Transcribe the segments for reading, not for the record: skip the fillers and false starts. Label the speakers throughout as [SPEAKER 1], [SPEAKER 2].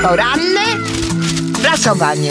[SPEAKER 1] Poranne prasowanie.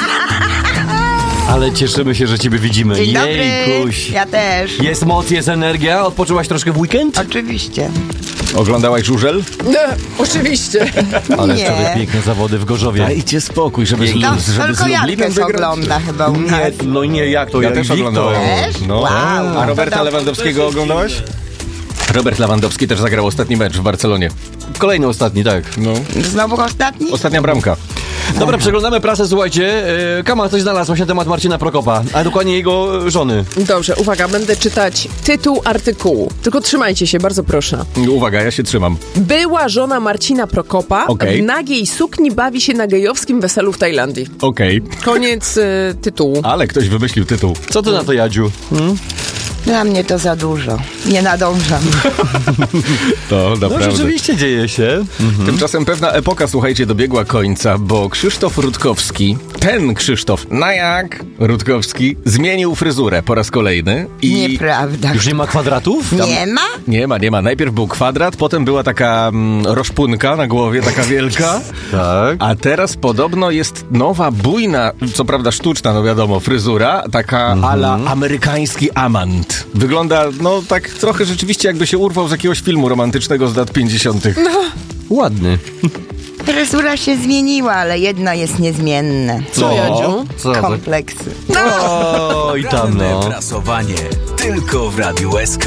[SPEAKER 2] Ale cieszymy się, że ciebie widzimy.
[SPEAKER 1] Dzień dobry.
[SPEAKER 2] Jejkuś.
[SPEAKER 1] Ja też.
[SPEAKER 2] Jest moc, jest energia. Odpoczyłaś troszkę w weekend?
[SPEAKER 1] Oczywiście.
[SPEAKER 3] Oglądałaś żużel?
[SPEAKER 4] No, oczywiście.
[SPEAKER 2] Ale
[SPEAKER 1] Nie.
[SPEAKER 2] wczoraj piękne zawody w Gorzowie.
[SPEAKER 3] Dajcie spokój, żeby z
[SPEAKER 1] Tylko Jankę
[SPEAKER 3] Lublinem wygrać.
[SPEAKER 1] ogląda chyba u nas.
[SPEAKER 2] Nie, no nie, jak to?
[SPEAKER 3] Ja
[SPEAKER 2] Jak
[SPEAKER 3] też
[SPEAKER 2] Wiktor.
[SPEAKER 3] oglądałem.
[SPEAKER 1] Też?
[SPEAKER 3] No.
[SPEAKER 1] Wow.
[SPEAKER 3] A Roberta
[SPEAKER 1] To
[SPEAKER 3] Lewandowskiego oglądałaś? Robert Lewandowski też zagrał ostatni mecz w Barcelonie.
[SPEAKER 2] Kolejny ostatni, tak.
[SPEAKER 3] No.
[SPEAKER 1] Znowu ostatni?
[SPEAKER 3] Ostatnia bramka.
[SPEAKER 2] Dobra, przeglądamy prasę, słuchajcie. Kama coś znalazłaś na temat Marcina Prokopa, a dokładnie jego żony.
[SPEAKER 4] Dobrze, uwaga, będę czytać tytuł artykułu. Tylko trzymajcie się, bardzo proszę.
[SPEAKER 3] Uwaga, ja się trzymam.
[SPEAKER 4] Była żona Marcina Prokopa
[SPEAKER 3] Okej.
[SPEAKER 4] w nagiej sukni bawi się na gejowskim weselu w Tajlandii.
[SPEAKER 3] Okej.
[SPEAKER 4] Koniec tytułu.
[SPEAKER 3] Ale ktoś wymyślił tytuł.
[SPEAKER 2] Co ty na to, Jadziu?
[SPEAKER 1] Dla mnie to za dużo. Nie nadążam.
[SPEAKER 3] To
[SPEAKER 2] No
[SPEAKER 3] naprawdę.
[SPEAKER 2] rzeczywiście dzieje się.
[SPEAKER 3] Tymczasem pewna epoka, słuchajcie, dobiegła końca, bo Krzysztof Rutkowski, ten Krzysztof, jak Rutkowski, zmienił fryzurę po raz kolejny. I
[SPEAKER 1] Nieprawda.
[SPEAKER 2] Już nie ma kwadratów?
[SPEAKER 1] Nie ma?
[SPEAKER 3] Nie ma. Najpierw był kwadrat, potem była taka roszpunka na głowie, taka wielka.
[SPEAKER 2] Tak.
[SPEAKER 3] A teraz podobno jest nowa, bujna, co prawda sztuczna, no wiadomo, fryzura, taka ala amerykański amant. Wygląda, no tak trochę rzeczywiście jakby się urwał z jakiegoś filmu romantycznego z lat 50.
[SPEAKER 2] Ładny.
[SPEAKER 1] Fryzura się zmieniła, ale jedno jest niezmienne.
[SPEAKER 4] Co, Jadziu?
[SPEAKER 2] Co?
[SPEAKER 1] Kompleksy.
[SPEAKER 2] O, i tam no.
[SPEAKER 5] Prasowanie tylko w Radiu SK.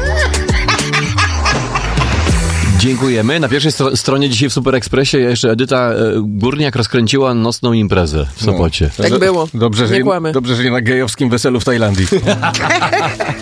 [SPEAKER 2] Dziękujemy. Na pierwszej stronie dzisiaj w Super Expressie jeszcze Edyta Górniak rozkręciła nocną imprezę w Sopocie.
[SPEAKER 4] Tak było.
[SPEAKER 3] Dobrze,
[SPEAKER 4] Nie kłamy.
[SPEAKER 3] Dobrze, że nie na gejowskim weselu w Tajlandii.